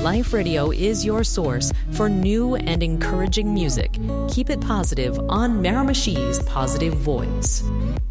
Life Radio is your source for new and encouraging music. Keep it positive on Miramichi's Positive Voice.